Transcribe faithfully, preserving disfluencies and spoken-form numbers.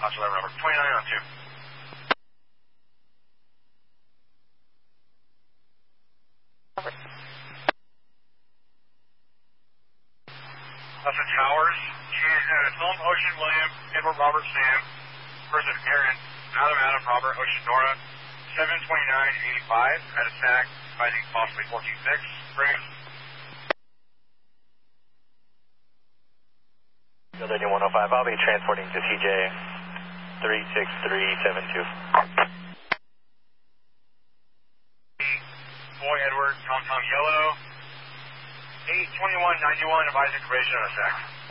Fox eleven, Robert. twenty-nine on two. Austin Towers. She's at Home Ocean William, Edward Robert Sam. Person Aaron, Adam Adam Robert Ocean Nora. seven twenty-nine eighty-five. At attack, fighting possibly fourteen six. Bring it. Building one oh five, I'll be transporting to C J three six three seven two. Boy Edward, Tom Tom Yellow. eight twenty-one ninety-one, advising duration on attack.